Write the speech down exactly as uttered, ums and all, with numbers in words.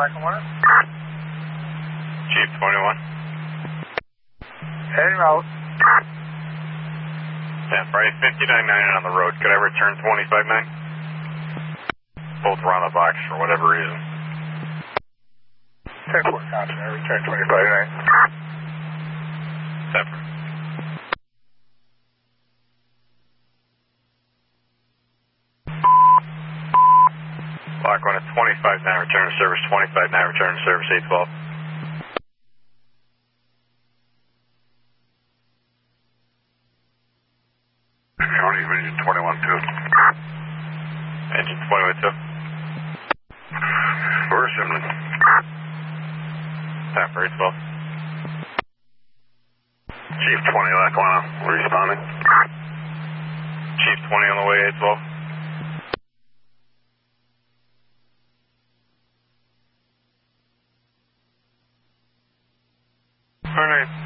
Lackawanna. Chief twenty-one. En route. Yeah, Friday fifty-nine nine on the road. Could I return twenty-five nine? Both were on the box for whatever reason. ten four Compton, I return twenty-five nine. Separate. Lackawanna twenty-five nine return to service, twenty-five nine return to service, eight twelve. County Engine twenty-one two. Engine twenty-one two. Where's Simon? Time for eight twelve. Chief twenty Lackawanna, responding. Chief twenty on the way, eight twelve. All right.